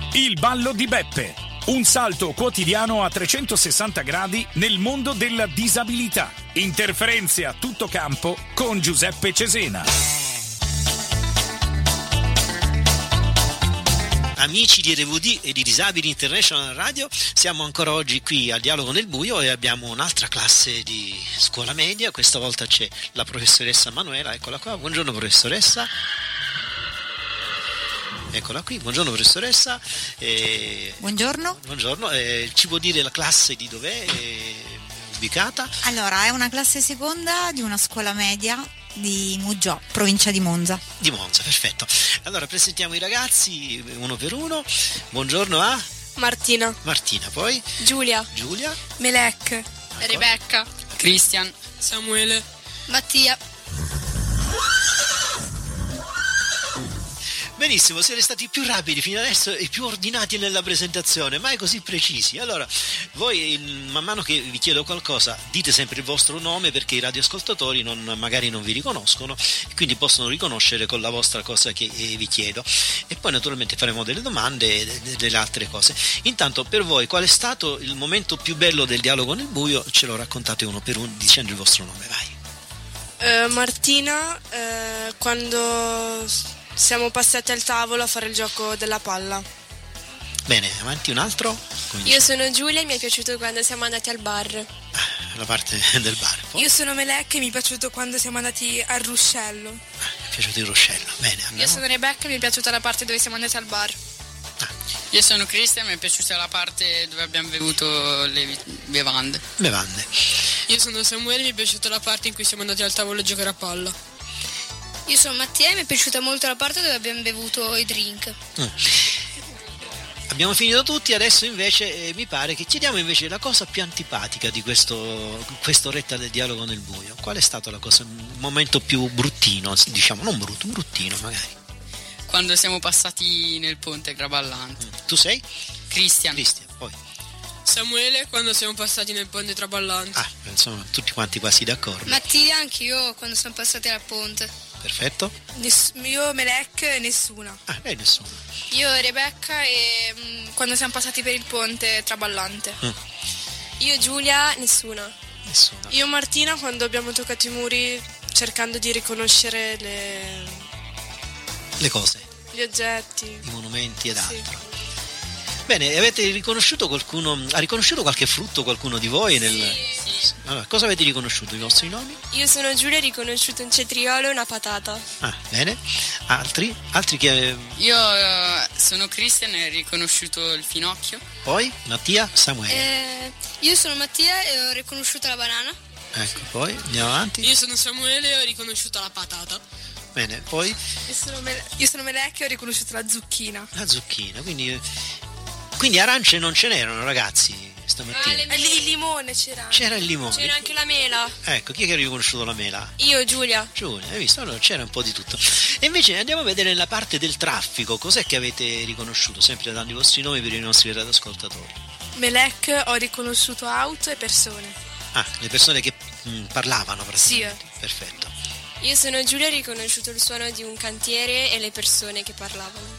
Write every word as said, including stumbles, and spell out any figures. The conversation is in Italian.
Il ballo di Beppe. Un salto quotidiano a trecentosessanta gradi nel mondo della disabilità. Interferenze a tutto campo con Giuseppe Cesena. Amici di R V D e di Disabili International Radio, siamo ancora oggi qui al Dialogo nel Buio e abbiamo un'altra classe di scuola media. Questa volta c'è la professoressa Manuela, eccola qua. Buongiorno professoressa. Eccola qui, buongiorno professoressa. Eh, buongiorno. Buongiorno, eh, ci può dire la classe di dov'è eh, ubicata? Allora, è una classe seconda di una scuola media di Muggiò, provincia di Monza. Di Monza, perfetto. Allora presentiamo i ragazzi uno per uno. Buongiorno a Martina. Martina, poi Giulia. Giulia. Melek. Ecco. Rebecca. Cristian. Samuele. Mattia. Benissimo, siete stati più rapidi fino adesso e più ordinati nella presentazione, mai così precisi. Allora, voi man mano che vi chiedo qualcosa dite sempre il vostro nome, perché i radioascoltatori non, magari non vi riconoscono e quindi possono riconoscere con la vostra cosa che eh, vi chiedo. E poi naturalmente faremo delle domande e delle altre cose. Intanto, per voi qual è stato il momento più bello del Dialogo nel Buio? Ce lo raccontate uno per uno dicendo il vostro nome, vai. Uh, Martina, uh, quando siamo passati al tavolo a fare il gioco della palla. Bene, avanti un altro. Comincia. Io sono Giulia e mi è piaciuto quando siamo andati al bar. Ah, la parte del bar. Poi. Io sono Melek e mi è piaciuto quando siamo andati al ruscello. Ah, mi è piaciuto il ruscello. Bene, andiamo. Io sono Rebecca e mi è piaciuta la parte dove siamo andati al bar. Ah. Io sono Cristian e mi è piaciuta la parte dove abbiamo bevuto le bevande. Bevande. Io sono Samuele e mi è piaciuta la parte in cui siamo andati al tavolo a giocare a palla. Io sono Mattia e mi è piaciuta molto la parte dove abbiamo bevuto i drink. Mm. Abbiamo finito tutti, adesso invece eh, mi pare che chiediamo invece la cosa più antipatica di questo quest'oretta del Dialogo nel Buio. Qual è stato la cosa, il momento più bruttino, diciamo, non brutto, bruttino magari? Quando siamo passati nel ponte traballante. Mm. Tu sei? Cristian. Cristian, poi. Samuele, quando siamo passati nel ponte traballante. Ah, insomma, tutti quanti quasi d'accordo. Mattia, anch'io quando siamo passati al ponte. Perfetto. Ness- io, Melek e nessuna. Ah, lei nessuna. Io Rebecca e mh, quando siamo passati per il ponte traballante. Mm. Io Giulia, nessuna. Nessuna. Io Martina quando abbiamo toccato i muri cercando di riconoscere le... le cose. gli oggetti. I monumenti ed altro. Sì. Bene, avete riconosciuto qualcuno, ha riconosciuto qualche frutto qualcuno di voi? Nel... Sì, sì. Allora, cosa avete riconosciuto, i vostri nomi? Io sono Giulia e ho riconosciuto un cetriolo e una patata. Ah, bene. Altri? Altri che... Io uh, sono Cristian e ho riconosciuto il finocchio. Poi? Mattia? Samuele? Eh, io sono Mattia e ho riconosciuto la banana. Ecco, poi andiamo avanti. Io sono Samuele e ho riconosciuto la patata. Bene, poi? Io sono, Mele- io sono Melek e ho riconosciuto la zucchina. La zucchina, quindi... Quindi arance non ce n'erano, ragazzi, stamattina. Ah, le E il limone c'era. C'era il limone. C'era anche la mela. Ecco, chi è che ha riconosciuto la mela? Io Giulia. Giulia, hai visto? Allora c'era un po' di tutto. E invece andiamo a vedere la parte del traffico. Cos'è che avete riconosciuto? Sempre dando i vostri nomi per i nostri radioascoltatori. Melek ho riconosciuto auto e persone. Ah, le persone che mh, parlavano praticamente. Sì. Perfetto. Io sono Giulia e ho riconosciuto il suono di un cantiere e le persone che parlavano.